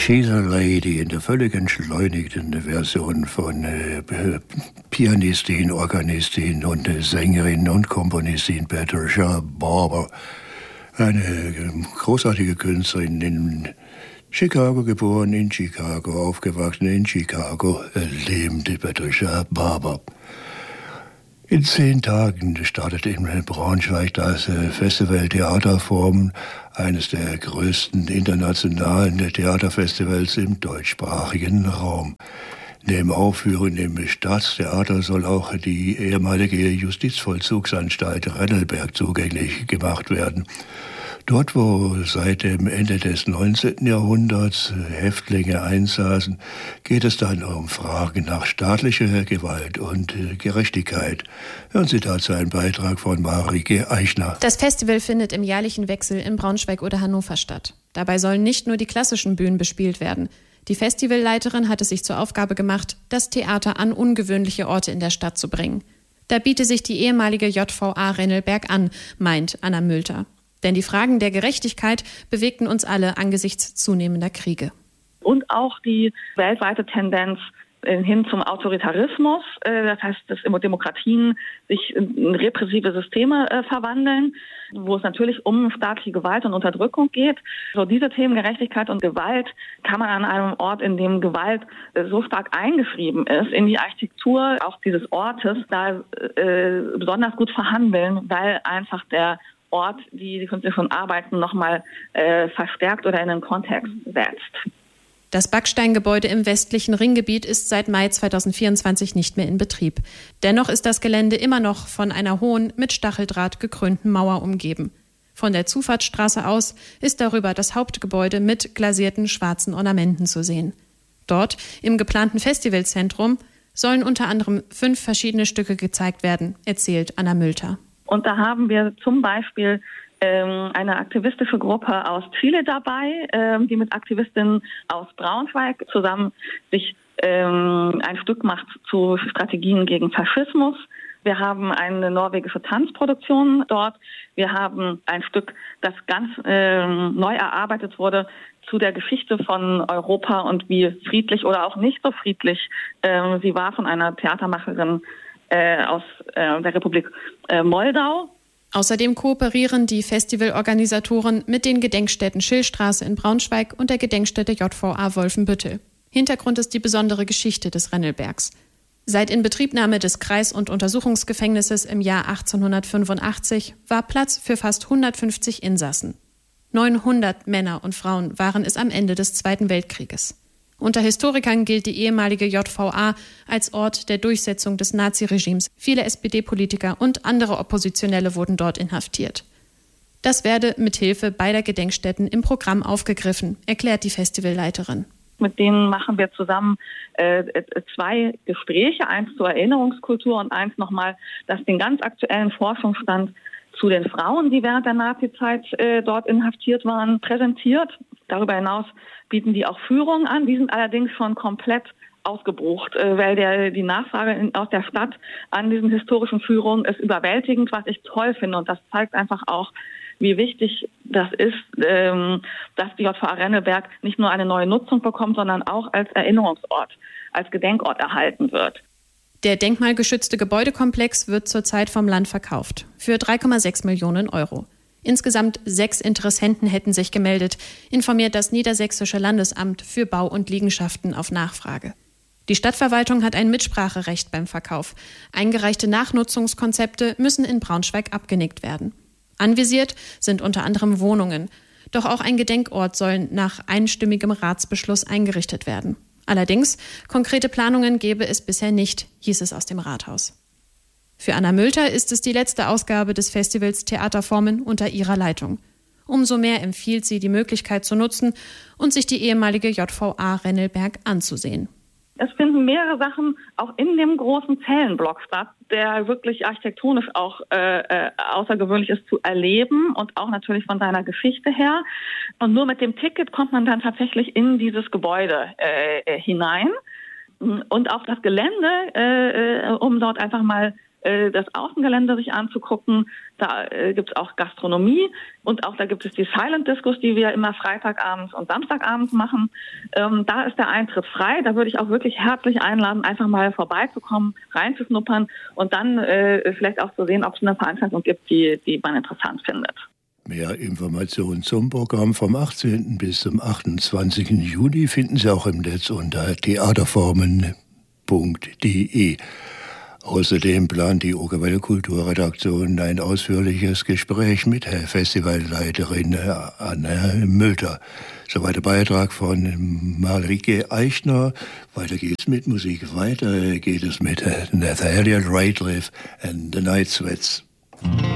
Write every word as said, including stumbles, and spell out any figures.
She's a Lady in der völlig entschleunigten Version von äh, Pianistin, Organistin und äh, Sängerin und Komponistin Patricia Barber. Eine äh, großartige Künstlerin, in Chicago geboren, in Chicago aufgewachsen, in Chicago äh, lebende Patricia Barber. In zehn Tagen startet in Braunschweig das Festival Theaterformen, eines der größten internationalen Theaterfestivals im deutschsprachigen Raum. Neben Aufführungen im Staatstheater soll auch die ehemalige Justizvollzugsanstalt Rennelberg zugänglich gemacht werden. Dort, wo seit dem Ende des neunzehnten Jahrhunderts Häftlinge einsaßen, geht es dann um Fragen nach staatlicher Gewalt und Gerechtigkeit. Hören Sie dazu einen Beitrag von Marike Eichner. Das Festival findet im jährlichen Wechsel in Braunschweig oder Hannover statt. Dabei sollen nicht nur die klassischen Bühnen bespielt werden. Die Festivalleiterin hat es sich zur Aufgabe gemacht, das Theater an ungewöhnliche Orte in der Stadt zu bringen. Da biete sich die ehemalige J V A Rennelberg an, meint Anna Mülter. Denn die Fragen der Gerechtigkeit bewegten uns alle angesichts zunehmender Kriege. Und auch die weltweite Tendenz hin zum Autoritarismus, das heißt, dass Demokratien sich in repressive Systeme verwandeln, wo es natürlich um staatliche Gewalt und Unterdrückung geht. So diese Themen Gerechtigkeit und Gewalt kann man an einem Ort, in dem Gewalt so stark eingeschrieben ist, in die Architektur auch dieses Ortes, da äh, besonders gut verhandeln, weil einfach der Ort, die die künstlerischen Arbeiten nochmal äh, verstärkt oder in den Kontext setzt. Das Backsteingebäude im westlichen Ringgebiet ist seit Mai zweitausendvierundzwanzig nicht mehr in Betrieb. Dennoch ist das Gelände immer noch von einer hohen, mit Stacheldraht gekrönten Mauer umgeben. Von der Zufahrtsstraße aus ist darüber das Hauptgebäude mit glasierten schwarzen Ornamenten zu sehen. Dort, im geplanten Festivalzentrum, sollen unter anderem fünf verschiedene Stücke gezeigt werden, erzählt Anna Mülter. Und da haben wir zum Beispiel ähm, eine aktivistische Gruppe aus Chile dabei, ähm, die mit Aktivistinnen aus Braunschweig zusammen sich ähm, ein Stück macht zu Strategien gegen Faschismus. Wir haben eine norwegische Tanzproduktion dort. Wir haben ein Stück, das ganz ähm, neu erarbeitet wurde zu der Geschichte von Europa und wie friedlich oder auch nicht so friedlich ähm, sie war, von einer Theatermacherin aus äh, der Republik äh, Moldau. Außerdem kooperieren die Festivalorganisatoren mit den Gedenkstätten Schillstraße in Braunschweig und der Gedenkstätte J V A Wolfenbüttel. Hintergrund ist die besondere Geschichte des Rennelbergs. Seit Inbetriebnahme des Kreis- und Untersuchungsgefängnisses im Jahr achtzehnhundertfünfundachtzig war Platz für fast hundertfünfzig Insassen. neunhundert Männer und Frauen waren es am Ende des Zweiten Weltkrieges. Unter Historikern gilt die ehemalige J V A als Ort der Durchsetzung des Naziregimes. Viele S P D-Politiker und andere Oppositionelle wurden dort inhaftiert. Das werde mit Hilfe beider Gedenkstätten im Programm aufgegriffen, erklärt die Festivalleiterin. Mit denen machen wir zusammen äh, zwei Gespräche, eins zur Erinnerungskultur und eins nochmal, das den ganz aktuellen Forschungsstand zu den Frauen, die während der Nazizeit äh, dort inhaftiert waren, präsentiert. Darüber hinaus bieten die auch Führungen an. Die sind allerdings schon komplett ausgebucht, äh, weil der, die Nachfrage in, aus der Stadt an diesen historischen Führungen ist überwältigend, was ich toll finde. Und das zeigt einfach auch, wie wichtig das ist, ähm, dass die J V A Rennelberg nicht nur eine neue Nutzung bekommt, sondern auch als Erinnerungsort, als Gedenkort erhalten wird. Der denkmalgeschützte Gebäudekomplex wird zurzeit vom Land verkauft für drei Komma sechs Millionen Euro. Insgesamt sechs Interessenten hätten sich gemeldet, informiert das Niedersächsische Landesamt für Bau und Liegenschaften auf Nachfrage. Die Stadtverwaltung hat ein Mitspracherecht beim Verkauf. Eingereichte Nachnutzungskonzepte müssen in Braunschweig abgenickt werden. Anvisiert sind unter anderem Wohnungen. Doch auch ein Gedenkort soll nach einstimmigem Ratsbeschluss eingerichtet werden. Allerdings, konkrete Planungen gebe es bisher nicht, hieß es aus dem Rathaus. Für Anna Mülter ist es die letzte Ausgabe des Festivals Theaterformen unter ihrer Leitung. Umso mehr empfiehlt sie, die Möglichkeit zu nutzen und sich die ehemalige J V A Rennelberg anzusehen. Es finden mehrere Sachen auch in dem großen Zellenblock statt, der wirklich architektonisch auch äh, äh, außergewöhnlich ist zu erleben und auch natürlich von seiner Geschichte her. Und nur mit dem Ticket kommt man dann tatsächlich in dieses Gebäude äh, äh, hinein und auf das Gelände, äh, um dort einfach mal äh, das Außengelände sich anzugucken. Da äh, gibt es auch Gastronomie und auch da gibt es die Silent Discos, die wir immer Freitagabends und Samstagabends machen. Ähm, da ist der Eintritt frei. Da würde ich auch wirklich herzlich einladen, einfach mal vorbeizukommen, reinzuschnuppern und dann äh, vielleicht auch zu sehen, ob es eine Veranstaltung gibt, die, die man interessant findet. Mehr Informationen zum Programm vom achtzehnten bis zum achtundzwanzigsten Juni finden Sie auch im Netz unter theaterformen punkt de. Außerdem plant die Okerwelle Kulturredaktion ein ausführliches Gespräch mit der Festivalleiterin Anna Mülter. Soweit der Beitrag von Marike Eichner. Weiter geht's mit Musik. Weiter geht es mit Nathaniel Rateliff and the Night Sweats.